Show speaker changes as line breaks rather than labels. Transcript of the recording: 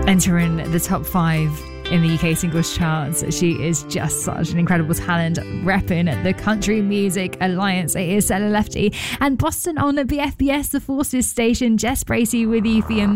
entering the top 5 in the UK singles charts. She is just such an incredible talent, repping the Country Music Alliance. It is Stella Lefty and Boston on BFBS, the Forces station. Jess Bracey with you for your